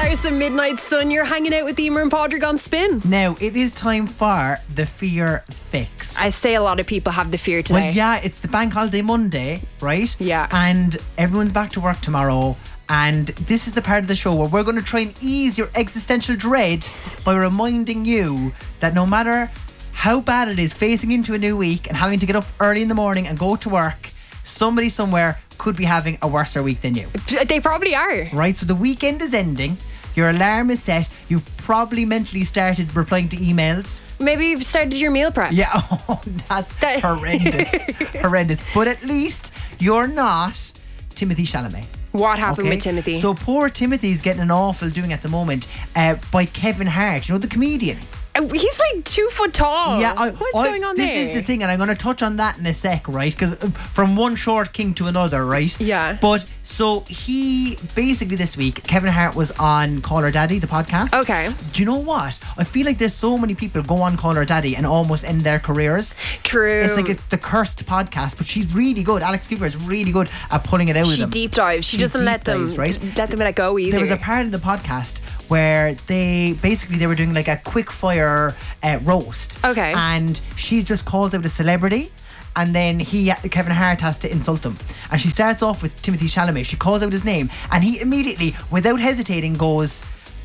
hours of Midnight Sun. You're hanging out with Emer and Padraig on Spin. Now, it is time for the fear fix. I say a lot of people have the fear today. Well, yeah, it's the bank holiday Monday, right? Yeah. And everyone's back to work tomorrow. And this is the part of the show where we're going to try and ease your existential dread by reminding you that no matter how bad it is facing into a new week and having to get up early in the morning and go to work, somebody somewhere could be having a worse week than you. They probably are. Right, so the weekend is ending. Your alarm is set. You've probably mentally started replying to emails. Maybe you've started your meal prep. Yeah, that's horrendous. Horrendous. But at least you're not Timothy Chalamet. What happened with Timothy? So poor Timothy's getting an awful doing at the moment by Kevin Hart, you know, the comedian. He's like 2 foot tall. Yeah, what's going on there? This is the thing, and I'm going to touch on that in a sec, right? Because from one short king to another, right? Yeah. But so he basically this week, Kevin Hart was on Call Her Daddy, the podcast. Okay. Do you know what? I feel like there's so many people go on Call Her Daddy and almost end their careers. True. It's like the cursed podcast, but she's really good. Alex Cooper is really good at pulling it out of them. She deep dives. She doesn't let them let go either. There was a part of the podcast where they were doing like a quick fire roast. Okay. And she just calls out a celebrity, and then Kevin Hart has to insult them. And she starts off with Timothy Chalamet. She calls out his name, and he immediately, without hesitating, goes,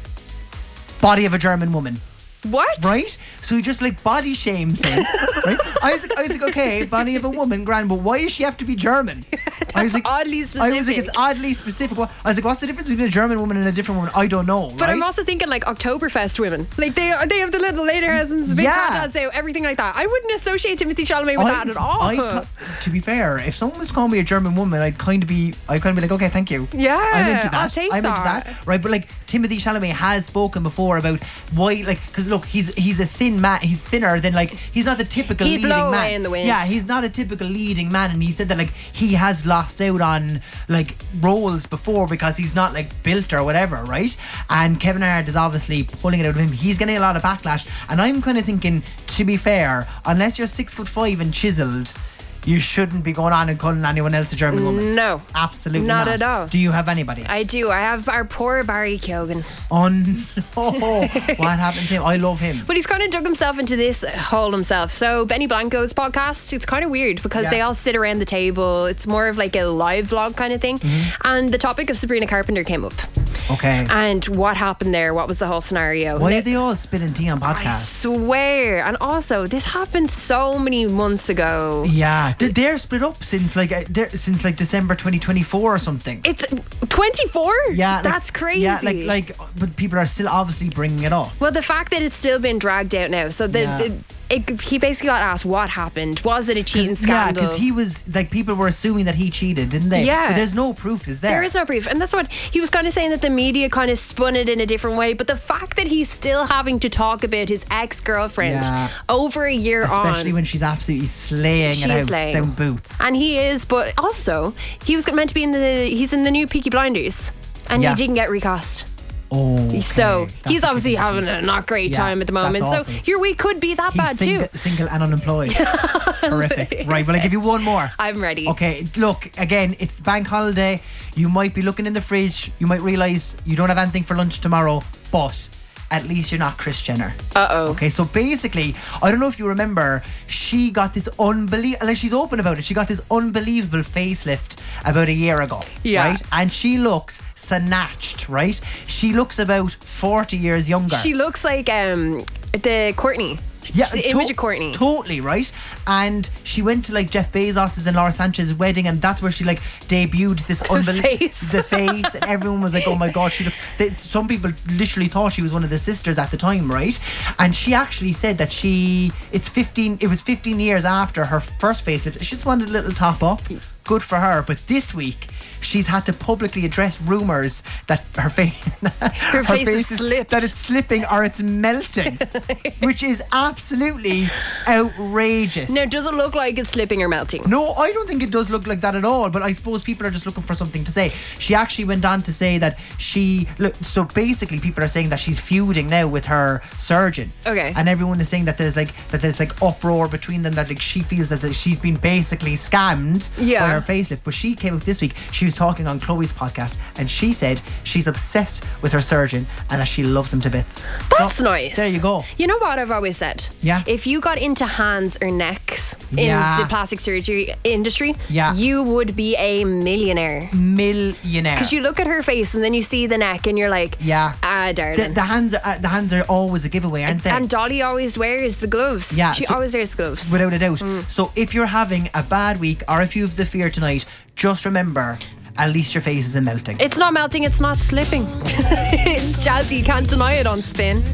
"Body of a German woman." What? Right? So he just like body shames him. Right? I was like, okay, body of a woman, grand, but why does she have to be German? I was like, oddly specific. I was like, it's oddly specific. I was like, what's the difference between a German woman and a different woman? I don't know. But right? I'm also thinking like Oktoberfest women. Like they have the little lederhosens, the big tatas out, everything like that. I wouldn't associate Timothy Chalamet with that at all. To be fair, if someone was calling me a German woman, I'd kind of be like, okay, thank you. Yeah, I'm into that. I'll take I'm into that. Right, but like Timothy Chalamet has spoken before about why, like, because look, he's a thin man. He's thinner than like he's not the typical He'd leading blow man. away in the wind. Yeah, he's not a typical leading man, and he said that like he has lost out on like roles before because he's not like built or whatever, right? And Kevin Hart is obviously pulling it out of him. He's getting a lot of backlash, and I'm kind of thinking, to be fair, unless you're 6'5" and chiseled, you shouldn't be going on and calling anyone else a German woman. No. Absolutely not at all. Do you have anybody? I do. I have our poor Barry Keoghan. What happened to him? I love him. But he's kind of dug himself into this hole himself. So Benny Blanco's podcast, it's kind of weird because they all sit around the table. It's more of like a live vlog kind of thing. Mm-hmm. And the topic of Sabrina Carpenter came up. Okay. And what happened there? What was the whole scenario? Why are they all spilling tea on podcasts? I swear. And also, this happened so many months ago. Yeah. They're split up since December 2024 or something. It's 24? Yeah. That's crazy. Yeah, but people are still obviously bringing it up. Well, the fact that it's still been dragged out now. So he basically got asked what happened. Was it a cheating scandal? Yeah, because he was like, people were assuming that he cheated, didn't they? Yeah. But there's no proof, is there? There is no proof. And that's what he was kind of saying, that the media kind of spun it in a different way. But the fact that he's still having to talk about his ex-girlfriend over a year especially when she's absolutely slaying it out, down boots. And he is, but also he was meant to be he's in the new Peaky Blinders, and he didn't get recast. Oh, okay. So he's obviously having a not great time at the moment. So your week could be that bad too. Single and unemployed. Horrific. Right, well, I'll give you one more. I'm ready. Okay, look, again, it's bank holiday. You might be looking in the fridge. You might realise you don't have anything for lunch tomorrow, but at least you're not Kris Jenner. Okay, so basically, I don't know if you remember, she got this unless she's open about it, she got this unbelievable facelift about a year ago. Yeah. Right? And she looks snatched, right? She looks about 40 years younger. She looks like the Courtney. Yeah, the image of Courtney. Totally, right? And she went to like Jeff Bezos's and Laura Sanchez's wedding, and that's where she like debuted this the face, and everyone was like, oh my god, she looks. Some people literally thought she was one of the sisters at the time, right? And she actually said that it was 15 years after her first facelift. She just wanted a little top up. Good for her. But this week, she's had to publicly address rumours that her face is slipped. That it's slipping or it's melting, which is absolutely outrageous. Now, does it look like it's slipping or melting? No, I don't think it does look like that at all, but I suppose people are just looking for something to say. She actually went on to say that so basically people are saying that she's feuding now with her surgeon. Okay. And everyone is saying that there's uproar between them, that like she feels that she's been basically scammed by her her facelift. But she came out this week, she was talking on Chloe's podcast, and she said she's obsessed with her surgeon and that she loves him to bits. That's nice. There you go. You know what I've always said? Yeah. If you got into hands or necks in the plastic surgery industry, you would be a millionaire. Because you look at her face and then you see the neck and you're like, darling. The hands are always a giveaway, aren't they? And Dolly always wears the gloves. Yeah, she always wears gloves. Without a doubt. So if you're having a bad week or if you have the fear tonight, just remember, at least your face isn't melting. It's not melting, it's not slipping. It's jazzy, you can't deny it on Spin.